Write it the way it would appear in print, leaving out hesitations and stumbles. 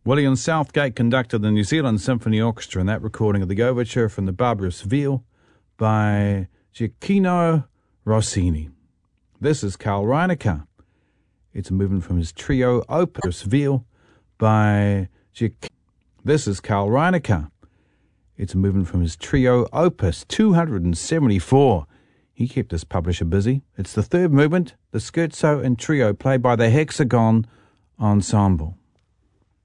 William Southgate conducted the New Zealand Symphony Orchestra in that recording of the overture from the Barbarous Veal by Gioacchino Rossini. This is Carl Reinacher. It's a movement from his trio Opus Veal by This is Carl Reinacher. It's a movement from his trio Opus 274. He kept his publisher busy. It's the third movement, the scherzo and trio played by the Hexagon Ensemble.